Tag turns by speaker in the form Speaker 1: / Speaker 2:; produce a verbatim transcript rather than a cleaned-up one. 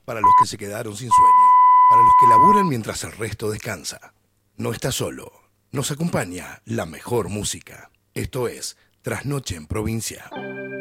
Speaker 1: para los que se quedaron sin sueño, para los que laburan mientras el resto descansa. No está solo, nos acompaña la mejor música. Esto es Trasnoche en Provincia.